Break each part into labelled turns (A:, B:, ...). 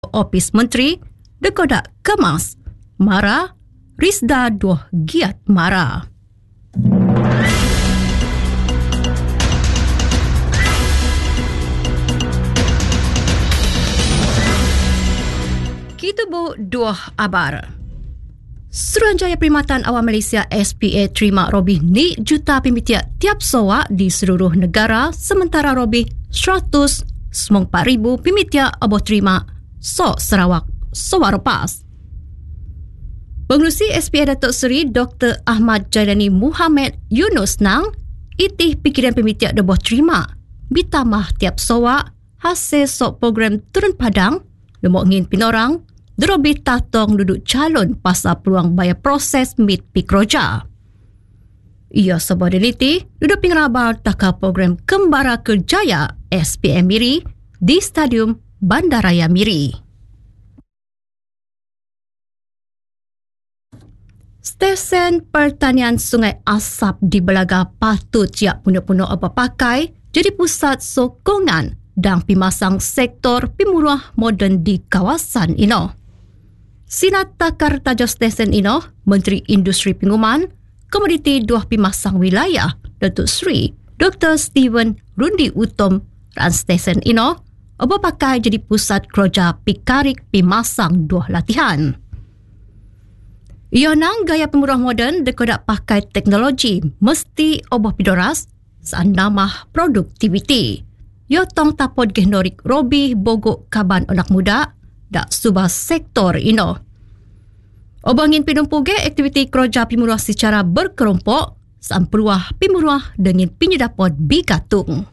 A: Opis Menteri Dekodak Kemas Mara Rizda Duh Giat Mara. Kita bu dua abar. Suruhanjaya Perkhidmatan Awam Malaysia SPA terima robih ni juta pimitiak tiap soak di seluruh negara, sementara robih 194,000 pimitiak aboh terima Sarawak soak lepas. Pengerusi SPA Datuk Seri Dr. Ahmad Jailani Muhammad Yunus nang itih pikiran pimitiak aboh terima bitamah tiap soak hasil sok program turun padang lemok ngin pinorang derobih tatong duduk calon pasal peluang bayar proses mit pikroja. Ia sebab deliti duduk pengrabar takal program Kembara Kerjaya SPM Miri di Stadium Bandaraya Miri. Stesen Pertanian Sungai Asap di Belaga patut siap punya-punya apa pakai jadi pusat sokongan dan pimasang sektor pemurah moden di kawasan ino. Sinat takar tajuk stesen ino, Menteri Industri Pengumuman, Komoditi Dua Pimasang Wilayah, Datuk Seri Dr. Steven Rundi Utom dan stesen ino apa pakai jadi pusat kerja pikarik pimasang dua latihan. Ia nang gaya pemurah moden dekodak pakai teknologi mesti obah pidoras saan namah produktiviti. Ia tong tapod gehnorik robih bogok kaban anak muda dak subah sektor ino. Obangin pinumpuge aktiviti kerja pimurah secara berkelompok saan peruah pimurah dengan penyedapot bigatung.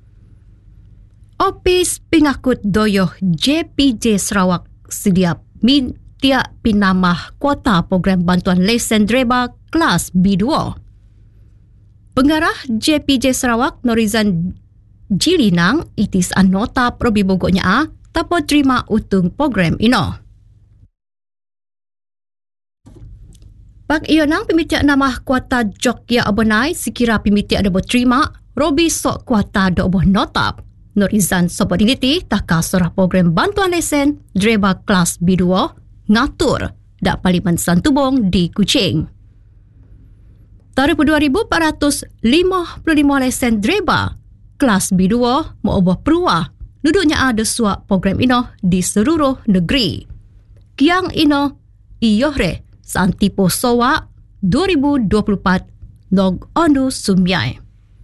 A: Opis Pengakut Doyoh JPJ Sarawak sedia mintia pinamah kuota program bantuan lesen dreba kelas B2. Pengarah JPJ Sarawak Norizan Jilinang itis anota probi bogoknya tapo terima utung program ino. Pak ionang pimitiak namah kuota Jogja Abonai sekira pimitiak ada terima robi sok kuota do oboh notap. Norizan Sobodiniti takal surah program bantuan lesen dreba kelas B2 ngatur dak Parlimen Santubong di Kuching. Tarikh 2,455 lesen dreba kelas B2 mau obah peruah duduknya ada suak program ino di seluruh negeri. Kiang ino iyohre santipo sowa 2024 nog onu sumyai.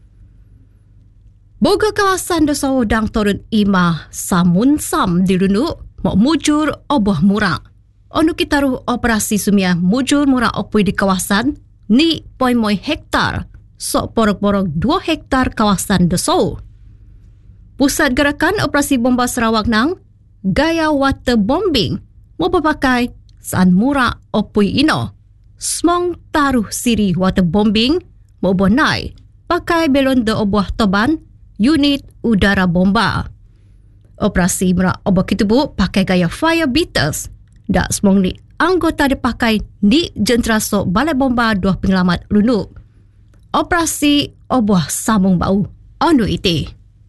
A: Boga kawasan Dosawo dang turun ima samun sam di runuk mau mujur obah murah. Onu kitaruh operasi sumia mujur murah opui di kawasan ni 0.1 hektar sok porok-porok 2 hektar kawasan Dosawo. Pusat gerakan operasi bomba Sarawak nang gaya water bombing mau berpakai saan murah opui ino. Smong taruh siri water bombing mau bonai pakai belon de obah toban unit udara bomba. Operasi murah obah kitubu pakai gaya fire beaters. Dak semong ni anggota dipakai di jentera sok balai bomba 2 penyelamat runuk. Operasi obah samung bau onu iti.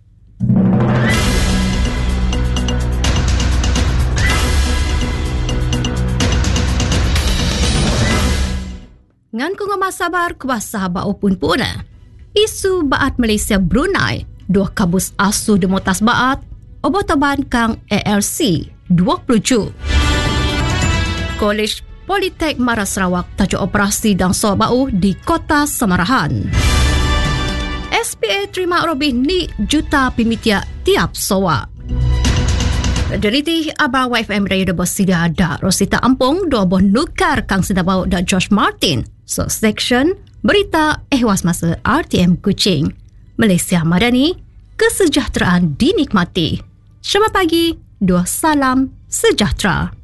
A: Ngan kunga masabar kuasa bau pun puna. Isu baat Malaysia Brunei dua kabus asu demotas baat obah taban kang ALC 20. Kolej Politek Mara Sarawak tajuk operasi dan sobau di Kota Samarahan. SPA terima robih ni juta pimitiak tiap soak. Deriti Abang YFM Radio bersedia ada Rosita Ampung dua boh nukar kang sedabau da Josh Martin. So section berita ehwas masa RTM Kuching. Malaysia Madani, kesejahteraan dinikmati. Selamat pagi, dua salam sejahtera.